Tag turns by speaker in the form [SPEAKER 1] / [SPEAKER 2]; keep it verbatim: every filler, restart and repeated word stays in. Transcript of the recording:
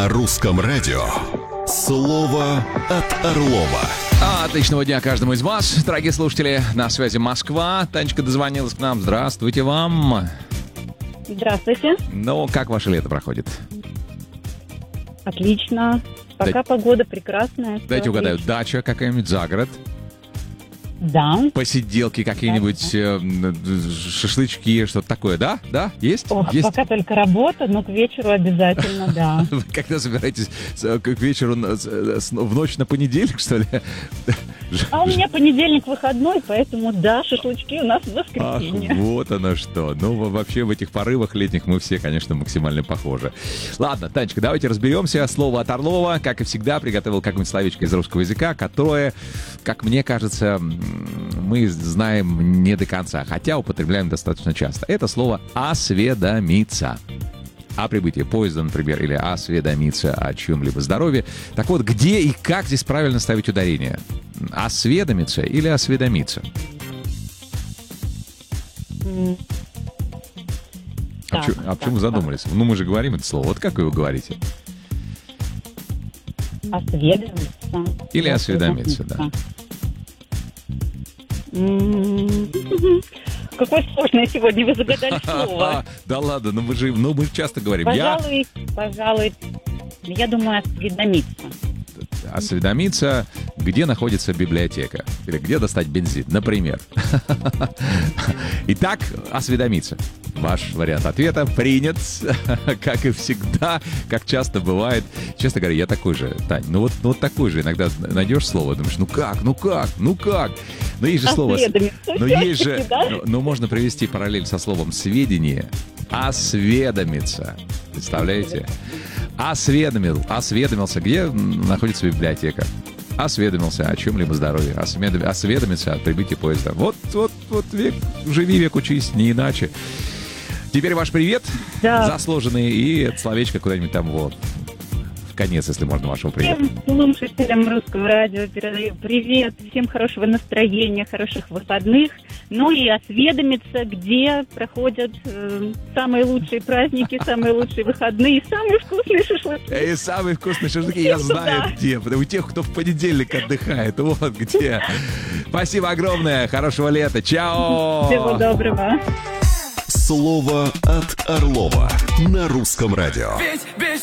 [SPEAKER 1] На русском радио слово от Орлова.
[SPEAKER 2] Отличного дня каждому из вас, дорогие слушатели. На связи Москва. Танечка дозвонилась к нам. Здравствуйте вам.
[SPEAKER 3] Здравствуйте.
[SPEAKER 2] Ну, как ваше лето проходит?
[SPEAKER 3] Отлично. Пока
[SPEAKER 2] Дай...
[SPEAKER 3] погода прекрасная.
[SPEAKER 2] Дайте угадаю,
[SPEAKER 3] отлично.
[SPEAKER 2] дача какая-нибудь за город?
[SPEAKER 3] Да.
[SPEAKER 2] Посиделки какие-нибудь, да, да. Э, шашлычки, что-то такое, да? Да? Есть?
[SPEAKER 3] Ох,
[SPEAKER 2] Есть?
[SPEAKER 3] пока только работа, но к вечеру обязательно, да.
[SPEAKER 2] Вы когда собираетесь к вечеру в ночь на понедельник, что ли?
[SPEAKER 3] А у меня понедельник выходной, поэтому да, шашлычки у нас в воскресенье.
[SPEAKER 2] Ах, вот оно что. Ну, вообще в этих порывах летних мы все, конечно, максимально похожи. Ладно, Танечка, давайте разберемся. Слово от Орлова, как и всегда, приготовил какое-нибудь словечко из русского языка, которое, как мне кажется, мы знаем не до конца, хотя употребляем достаточно часто. Это слово «осведомиться». О прибытии поезда, например, или осведомиться о чьем-либо здоровье. Так вот, где и как здесь правильно ставить ударение? Осведомиться или осведомиться?
[SPEAKER 3] Mm.
[SPEAKER 2] А,
[SPEAKER 3] Так,
[SPEAKER 2] почему, а
[SPEAKER 3] так,
[SPEAKER 2] почему задумались? Так. Ну, мы же говорим это слово. Вот как вы его говорите?
[SPEAKER 3] Осведомиться.
[SPEAKER 2] Или осведомиться, да.
[SPEAKER 3] Mm-hmm. Какое сложное сегодня вы загадали слово.
[SPEAKER 2] Да ладно, ну мы же ну, мы часто говорим.
[SPEAKER 3] Пожалуй, пожалуй, я думаю, осведомиться.
[SPEAKER 2] Осведомиться, где находится библиотека. Или где достать бензин, например. Итак, осведомиться. Ваш вариант ответа принят, как и всегда, как часто бывает. Честно говоря, я такой же, Тань, ну вот, ну вот такой же. Иногда найдешь слово, думаешь, ну как, ну как, ну как. Но есть же слово, но есть же, ну, ну можно привести параллель со словом сведение. Осведомиться. Представляете? Осведомил, осведомился, где находится библиотека. Осведомился о чем-либо здоровье. Осведом, осведомиться о прибытии поезда. Вот, вот, вот, век, живи, век учись, не иначе. Теперь ваш привет,
[SPEAKER 3] да.
[SPEAKER 2] Засложенный, и это словечко куда-нибудь там вот в конец, если можно, вашего привета.
[SPEAKER 3] Всем слушателям Русского радио передаю привет, всем хорошего настроения, хороших выходных, ну и осведомиться, где проходят э, самые лучшие праздники, самые лучшие выходные, самые вкусные шашлыки.
[SPEAKER 2] И самые вкусные шашлыки я знаю где, потому у тех, кто в понедельник отдыхает, вот где. Спасибо огромное, хорошего лета, чао!
[SPEAKER 3] Всего доброго.
[SPEAKER 1] Слово от Орлова на русском радио.
[SPEAKER 4] Ведь, ведь